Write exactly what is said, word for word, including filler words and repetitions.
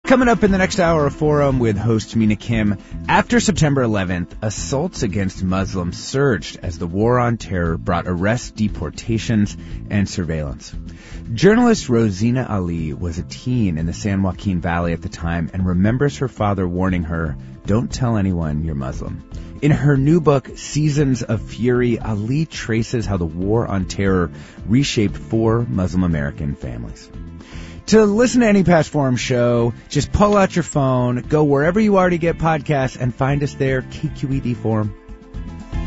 Coming up in the next hour of Forum with host Mina Kim, after September eleventh, assaults against Muslims surged as the war on terror brought arrests, deportations, and surveillance. Journalist Rosina Ali was a teen in the San Joaquin Valley at the time and remembers her father warning her, "Don't tell anyone you're Muslim." In her new book, Seasons of Fury, Ali traces how the war on terror reshaped four Muslim American families. To listen to any past Forum show, just pull out your phone, go wherever you already get podcasts, and find us there, K Q E D Forum.